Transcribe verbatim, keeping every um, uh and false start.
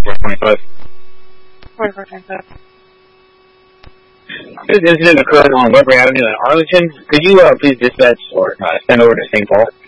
four twenty-five. forty-four twenty-five. This incident occurred on Weber Avenue in Arlington. Could you uh, please dispatch or uh, send over to Saint Paul?